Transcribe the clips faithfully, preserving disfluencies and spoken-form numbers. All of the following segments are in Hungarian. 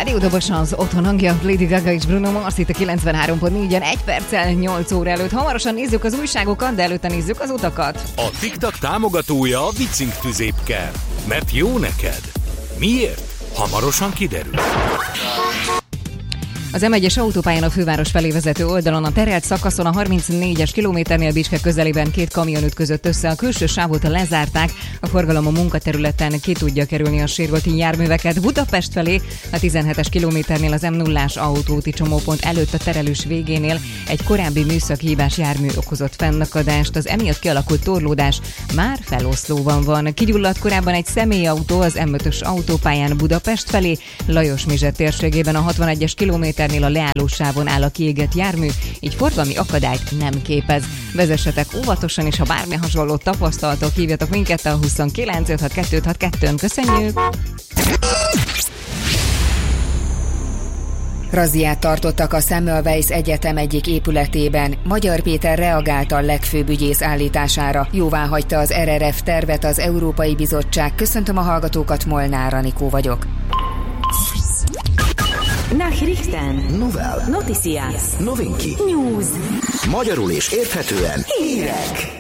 Rádió Dobos az otthon hangja, Lady Gaga és Bruno Mars itt a kilencvenhárom pont négyen, egy perccel nyolc óra előtt. Hamarosan nézzük az újságokat, de előtte nézzük az utakat. A TikTok támogatója a Vicink tüzépker. Mert jó neked. Miért? Hamarosan kiderül. Az em egyes autópályán a főváros felé vezető oldalon a terelt szakaszon a harmincnégyes kilométernél Bicske közelében két kamion ütközött össze. A külső sávot lezárták, a forgalom a munkaterületen ki tudja kerülni a sérült járműveket. Budapest felé a tizenhetes kilométernél az em nullás autóúti csomópont előtt a terelős végénél egy korábbi műszaki hibás jármű okozott fennakadást. Az emiatt kialakult torlódás már feloszlóban van. Kigyulladt korábban egy személyautó az em ötös autópályán Budapest felé, Lajos-Mizse térségében a hatvanegyes kilométer a leállósávon áll a kiégett jármű, így forgalmi akadályt nem képez. Vezessetek óvatosan, és ha bármi hasonló tapasztalatok, hívjatok minket a huszonkilenc öt hat kettő hat kettőn. Köszönjük! Razziát tartottak a Semmelweis Egyetem egyik épületében. Magyar Péter reagált a legfőbb ügyész állítására. Jóváhagyta az er er ef tervet az Európai Bizottság. Köszöntöm a hallgatókat, Molnár Anikó vagyok. Nachrichten. Novel. Noticias. Novinki. News. Magyarul és érthetően. Hírek.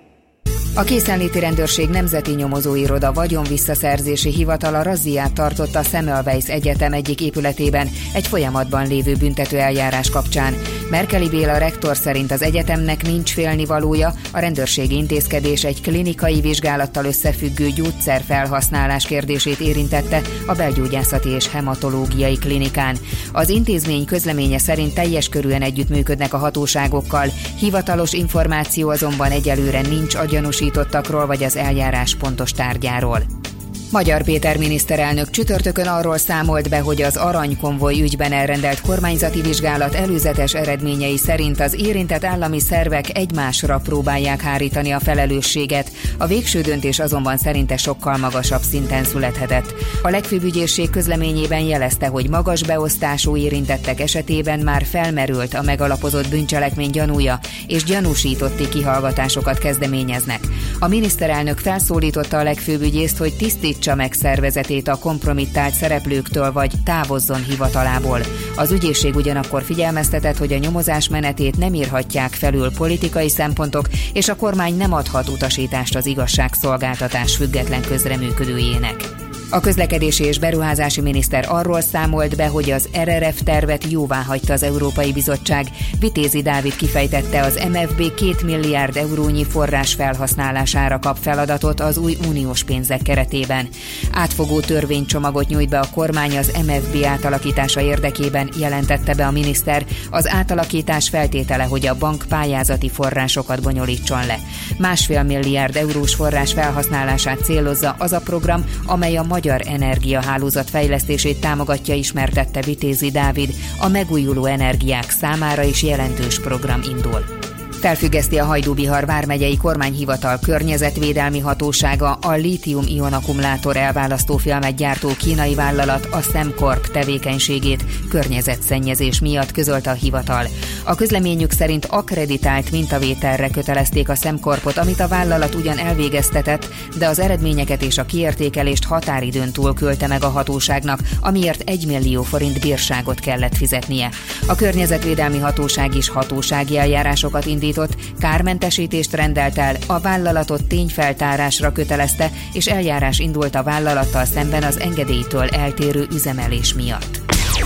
A Készenléti Rendőrség Nemzeti Nyomozóiroda vagyonvisszaszerzési hivatala razziát tartott a Semmelweis Egyetem egyik épületében egy folyamatban lévő büntető eljárás kapcsán. Merkeli Béla rektor szerint az egyetemnek nincs félnivalója, a rendőrségi intézkedés egy klinikai vizsgálattal összefüggő gyógyszerfelhasználás kérdését érintette a belgyógyászati és hematológiai klinikán. Az intézmény közleménye szerint teljes körűen együttműködnek a hatóságokkal, hivatalos információ azonban egyelőre nincs a gyanúsítottakról vagy az eljárás pontos tárgyáról. Magyar Péter miniszterelnök csütörtökön arról számolt be, hogy az aranykonvoj ügyben elrendelt kormányzati vizsgálat előzetes eredményei szerint az érintett állami szervek egymásra próbálják hárítani a felelősséget. A végső döntés azonban szerinte sokkal magasabb szinten születhetett. A legfőbb ügyészség közleményében jelezte, hogy magas beosztású érintettek esetében már felmerült a megalapozott bűncselekmény gyanúja, és gyanúsítotti kihallgatásokat kezdeményeznek. A miniszterelnök felszólította a legfőbb ügyészt, hogy tisztít meg szervezetét a kompromittált szereplőktől vagy távozzon hivatalából. Az ügyészség ugyanakkor figyelmeztetett, hogy a nyomozás menetét nem írhatják felül politikai szempontok, és a kormány nem adhat utasítást az igazságszolgáltatás független közreműködőjének. A közlekedési és beruházási miniszter arról számolt be, hogy az er er ef tervet jóváhagyta az Európai Bizottság. Vitézi Dávid kifejtette, az em ef bé két milliárd eurónyi forrás felhasználására kap feladatot az új uniós pénzek keretében. Átfogó törvénycsomagot nyújt be a kormány az em ef bé átalakítása érdekében, jelentette be a miniszter. Az átalakítás feltétele, hogy a bank pályázati forrásokat bonyolítson le. Másfél milliárd eurós forrás felhasználását célozza az a program, amely a magyar energiahálózat fejlesztését támogatja, ismertette Vitézi Dávid. A megújuló energiák számára is jelentős program indul. Felfüggeszti a Hajdú-Bihar vármegyei kormányhivatal környezetvédelmi hatósága a lítium-ion akkumulátor elválasztófilmet gyártó kínai vállalat, a Sembcorp tevékenységét környezetszennyezés miatt, közölte a hivatal. A közleményük szerint akkreditált mintavételre kötelezték a Sembcorpot, amit a vállalat ugyan elvégeztetett, de az eredményeket és a kiértékelést határidőn túl küldte meg a hatóságnak, amiért egy millió forint bírságot kellett fizetnie. A környezetvédelmi hatóság is hatósági eljárásokat indított, kármentesítést rendelt el, a vállalatot tényfeltárásra kötelezte, és eljárás indult a vállalattal szemben az engedélytől eltérő üzemelés miatt.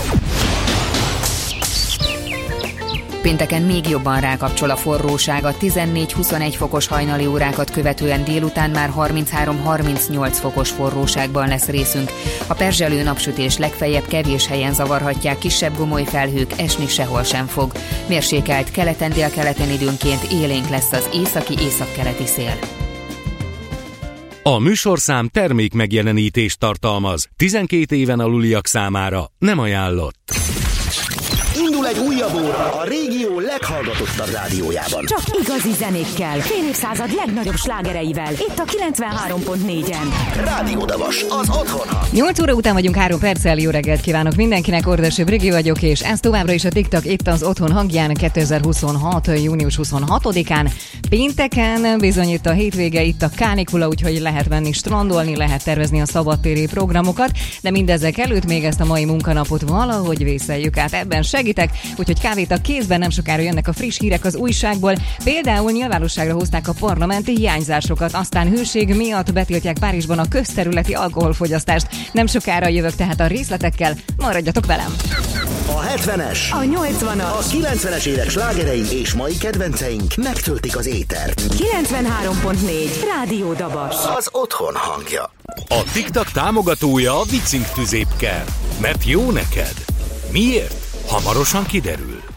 Pénteken még jobban rákapcsol a forróság, a tizennégy-huszonegy fokos hajnali órákat követően délután már harminchárom-harmincnyolc fokos forróságban lesz részünk. A perzselő napsütés legfeljebb kevés helyen zavarhatják, kisebb gomoly felhők, esni sehol sem fog. Mérsékelt keleten délkeleten időnként élénk lesz az északi-északkeleti szél. A műsorszám termék megjelenítést tartalmaz. tizenkét éven aluliak számára nem ajánlott. Indul egy újabb óra a régió leghallgatottabb rádiójában. Csak igazi zenékkel, fél évszázad legnagyobb slágereivel. Itt a kilencvenhárom pont négyen. Rádió Davas, az otthona. nyolc óra után vagyunk, három perccel. Jó reggelt kívánok mindenkinek, Ordasi Brigi vagyok, és ez továbbra is a TikTok itt az Otthon hangján kétezer-huszonhat. június huszonhatodikán. Pénteken bizony itt a hétvége, itt a kánikula, úgyhogy lehet menni strandolni, lehet tervezni a szabadtéri programokat, de mindezek előtt még ezt a mai munkanapot valahogy vészeljük át. Ebben segítek, úgyhogy kávét a kézben, nem sokára jönnek a friss hírek az újságból. Például nyilvánosságra hozták a parlamenti hiányzásokat, aztán hőség miatt betiltják Párizsban a közterületi alkoholfogyasztást. Nem sokára jövök tehát a részletekkel, maradjatok velem! A hetvenes, A nyolcvanas, a kilencvenes évek slágerei és mai kedvenceink megtöltik az étert. kilencvenhárom pont négy. Rádió Dabas. Az otthon hangja. A TikTok támogatója a Vicink tüzépker. Mert jó neked. Miért? Hamarosan kiderül.